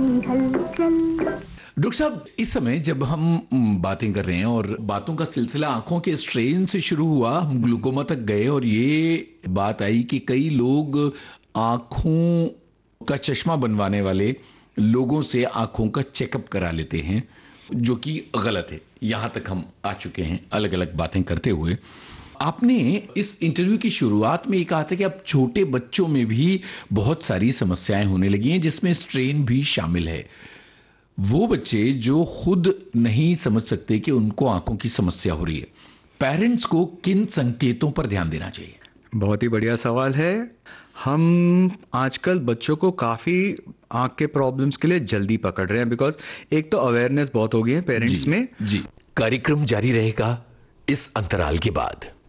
की हलचल। डॉक्टर साहब, इस समय जब हम बातें कर रहे हैं और बातों का सिलसिला आंखों के स्ट्रेन से शुरू हुआ, हम ग्लूकोमा तक गए और ये बात आई कि कई लोग आंखों का चश्मा बनवाने वाले लोगों से आंखों का चेकअप करा लेते हैं, जो कि गलत है। यहां तक हम आ चुके हैं अलग अलग बातें करते हुए। आपने इस इंटरव्यू की शुरुआत में ये कहा था कि अब छोटे बच्चों में भी बहुत सारी समस्याएं होने लगी हैं, जिसमें स्ट्रेन भी शामिल है। वो बच्चे जो खुद नहीं समझ सकते कि उनको आंखों की समस्या हो रही है, पेरेंट्स को किन संकेतों पर ध्यान देना चाहिए? बहुत ही बढ़िया सवाल है। हम आजकल बच्चों को काफी आंख के प्रॉब्लम्स के लिए जल्दी पकड़ रहे हैं, बिकॉज एक तो अवेयरनेस बहुत हो गई है पेरेंट्स में। जी, कार्यक्रम जारी रहेगा इस अंतराल के बाद।